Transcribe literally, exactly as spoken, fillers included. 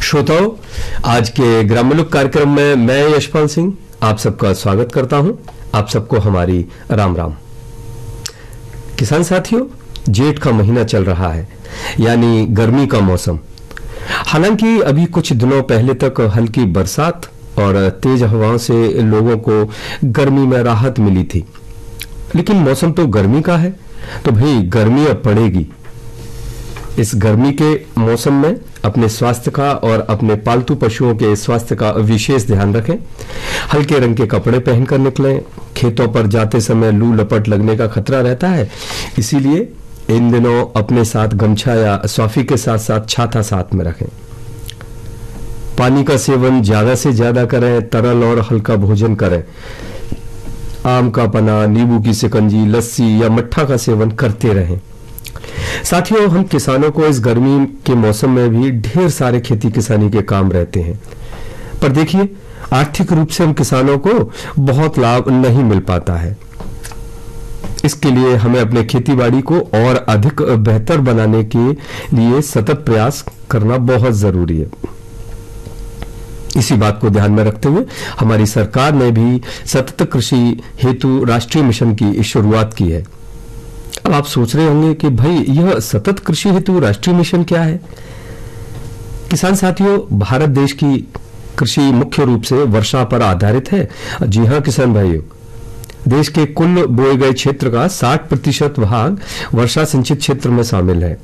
श्रोताओं, आज के ग्राम्यलोक कार्यक्रम में मैं यशपाल सिंह आप सबका स्वागत करता हूं। आप सबको हमारी राम राम। किसान साथियों, जेठ का महीना चल रहा है, यानी गर्मी का मौसम। हालांकि अभी कुछ दिनों पहले तक हल्की बरसात और तेज हवाओं से लोगों को गर्मी में राहत मिली थी, लेकिन मौसम तो गर्मी का है, तो भाई गर्मी अब पड़ेगी। इस गर्मी के मौसम में अपने स्वास्थ्य का और अपने पालतू पशुओं के स्वास्थ्य का विशेष ध्यान रखें। हल्के रंग के कपड़े पहनकर निकलें। खेतों पर जाते समय लू लपट लगने का खतरा रहता है, इसीलिए इन दिनों अपने साथ गमछा या स्वाफी के साथ साथ छाता साथ में रखें। पानी का सेवन ज्यादा से ज्यादा करें। तरल और हल्का भोजन करें। आम का पना, नींबू की शिकंजी, लस्सी या मट्ठा का सेवन करते रहें। साथियों, हम किसानों को इस गर्मी के मौसम में भी ढेर सारे खेती किसानी के काम रहते हैं, पर देखिए आर्थिक रूप से हम किसानों को बहुत लाभ नहीं मिल पाता है। इसके लिए हमें अपने खेतीबाड़ी को और अधिक बेहतर बनाने के लिए सतत प्रयास करना बहुत जरूरी है। इसी बात को ध्यान में रखते हुए हमारी सरकार ने भी सतत कृषि हेतु राष्ट्रीय मिशन की शुरुआत की है। अब आप सोच रहे होंगे कि भाई यह सतत कृषि हेतु राष्ट्रीय मिशन क्या है? किसान साथियों, भारत देश की कृषि मुख्य रूप से वर्षा पर आधारित है। जी हां किसान भाइयों, देश के कुल बोए गए क्षेत्र का साठ प्रतिशत भाग वर्षा सिंचित क्षेत्र में शामिल है।